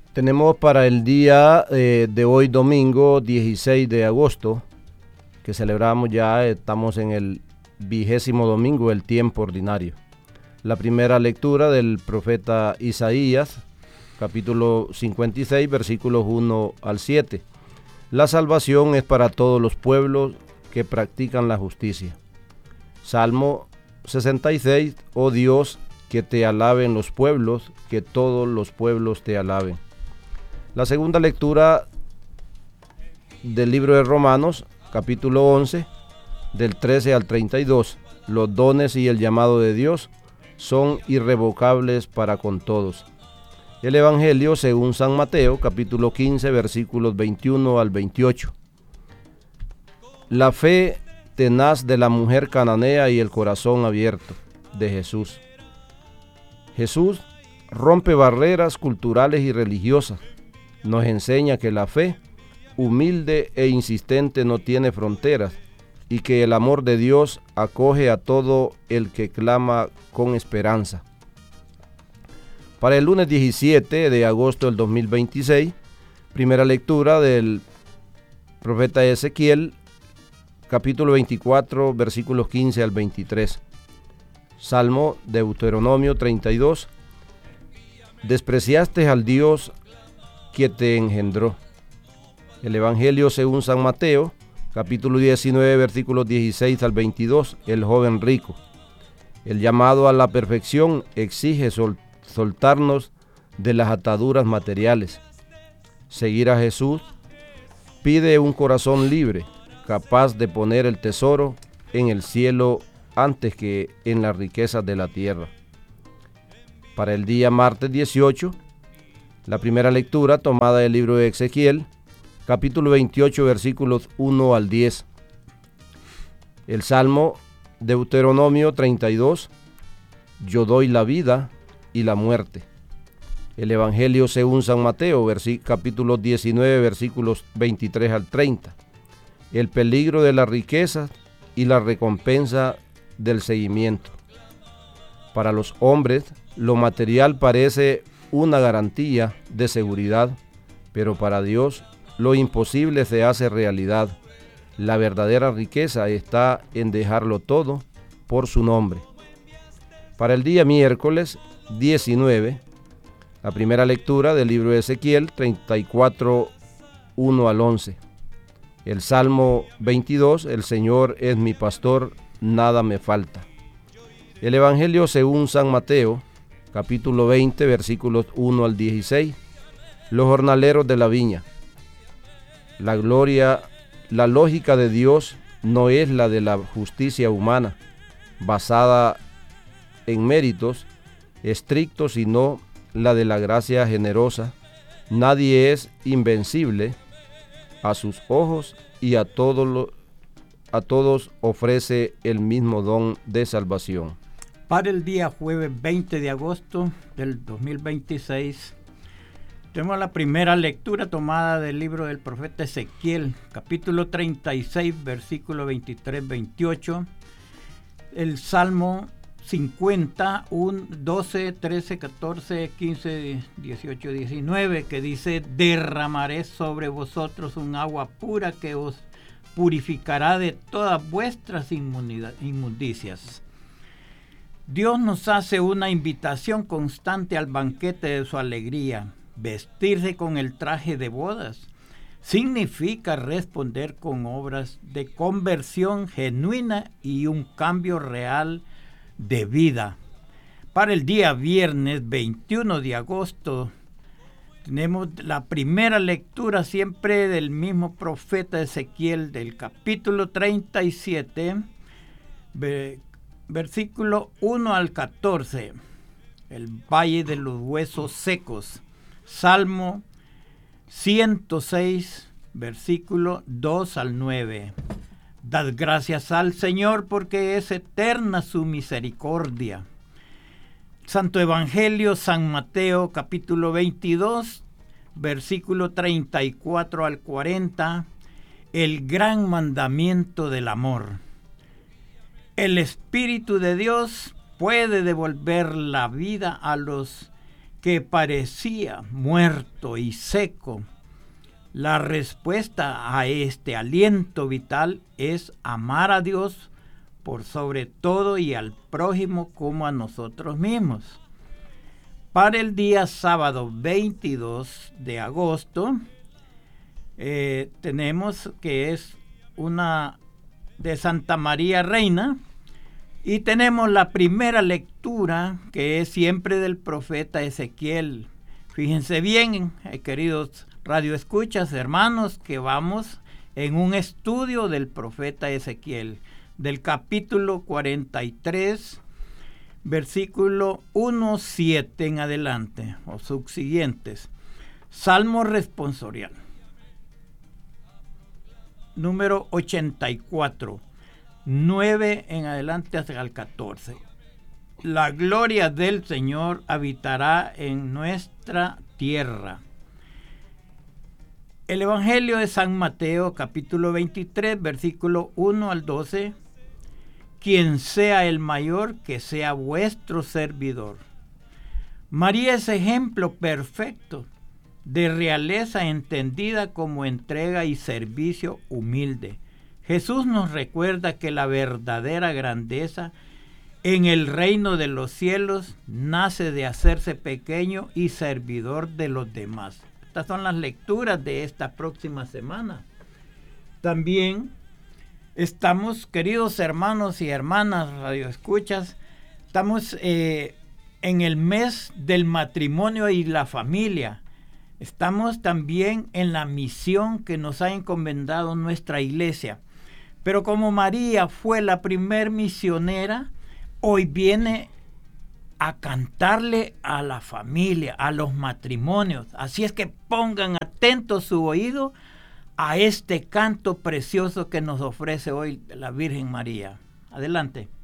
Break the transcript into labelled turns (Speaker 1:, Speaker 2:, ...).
Speaker 1: Tenemos para el día de hoy, domingo 16 de agosto, que celebramos ya, estamos en el 20º domingo del tiempo ordinario. La primera lectura del profeta Isaías, capítulo 56, versículos 1 al 7. La salvación es para todos los pueblos que practican la justicia. Salmo 66, oh Dios, que te alaben los pueblos, que todos los pueblos te alaben. La segunda lectura del libro de Romanos, capítulo 11, del 13 al 32. Los dones y el llamado de Dios son irrevocables para con todos. El Evangelio según San Mateo, capítulo 15, versículos 21 al 28. La fe tenaz de la mujer cananea y el corazón abierto de Jesús. Jesús rompe barreras culturales y religiosas. Nos enseña que la fe, humilde e insistente, no tiene fronteras y que el amor de Dios acoge a todo el que clama con esperanza. Para el lunes 17 de agosto del 2026, primera lectura del profeta Ezequiel, capítulo 24, versículos 15 al 23. Salmo Deuteronomio 32. Despreciaste al Dios que te engendró. El Evangelio según San Mateo, capítulo 19, versículos 16 al 22, el joven rico. El llamado a la perfección exige soltarnos de las ataduras materiales. Seguir a Jesús pide un corazón libre, capaz de poner el tesoro en el cielo antes que en las riquezas de la tierra. Para el día martes 18, la primera lectura tomada del libro de Ezequiel, capítulo 28, versículos 1 al 10. El Salmo Deuteronomio 32, yo doy la vida y la muerte. El Evangelio según San Mateo, capítulo 19, versículos 23 al 30. El peligro de la riqueza y la recompensa del seguimiento. Para los hombres, lo material parece una garantía de seguridad, pero para Dios lo imposible se hace realidad. La verdadera riqueza está en dejarlo todo por su nombre. Para el día miércoles 19, la primera lectura del libro de Ezequiel 34, 1 al 11. El Salmo 22, el Señor es mi pastor, nada me falta. El Evangelio según San Mateo, capítulo 20, versículos 1 al 16. Los jornaleros de la viña. La lógica de Dios no es la de la justicia humana, basada en méritos estrictos, sino la de la gracia generosa. Nadie es invencible a sus ojos y a todos ofrece el mismo don de salvación.
Speaker 2: Para el día jueves 20 de agosto del 2026, tenemos la primera lectura tomada del libro del profeta Ezequiel, capítulo 36, versículo 23-28, el Salmo 50, 12, 13, 14, 15, 18, 19, que dice, derramaré sobre vosotros un agua pura que os purificará de todas vuestras inmundicias. Dios nos hace una invitación constante al banquete de su alegría. Vestirse con el traje de bodas significa responder con obras de conversión genuina y un cambio real de vida. Para el día viernes 21 de agosto tenemos la primera lectura siempre del mismo profeta Ezequiel, del capítulo 37, versículo 1 al 14, el valle de los huesos secos. Salmo 106, versículo 2 al 9. Dad gracias al Señor porque es eterna su misericordia. Santo Evangelio San Mateo, capítulo 22, versículo 34 al 40, el gran mandamiento del amor. El Espíritu de Dios puede devolver la vida a los que parecía muerto y seco, la respuesta a este aliento vital es amar a Dios por sobre todo y al prójimo como a nosotros mismos. Para el día sábado 22 de agosto, tenemos que es una de Santa María Reina, y tenemos la primera lectura que es siempre del profeta Ezequiel. Fíjense bien, queridos radioescuchas, hermanos, que vamos en un estudio del profeta Ezequiel, del capítulo 43, versículo 1-7 en adelante, o subsiguientes. Salmo responsorial. Número 84, 9 en adelante hasta el 14. La gloria del Señor habitará en nuestra tierra. El Evangelio de San Mateo, capítulo 23, versículo 1 al 12. Quien sea el mayor, que sea vuestro servidor. María es ejemplo perfecto de realeza entendida como entrega y servicio humilde. Jesús nos recuerda que la verdadera grandeza en el reino de los cielos nace de hacerse pequeño y servidor de los demás. Estas son las lecturas de esta próxima semana. También estamos, queridos hermanos y hermanas radioescuchas, estamos en el mes del matrimonio y la familia. Estamos también en la misión que nos ha encomendado nuestra iglesia. Pero como María fue la primer misionera, hoy viene a cantarle a la familia, a los matrimonios. Así es que pongan atentos su oído a este canto precioso que nos ofrece hoy la Virgen María. Adelante.